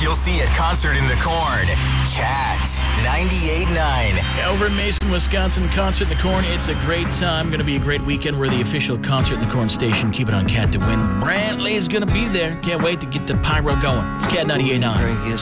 you'll see at Concert in the Corn. Cat 98.9. Over in Mason, Wisconsin, Concert in the Corn. It's a great time. Going to be a great weekend. We're the official Concert in the Corn station. Keep it on Cat to win. Brantley's going to be there. Can't wait to get the pyro going. It's Cat 98.9.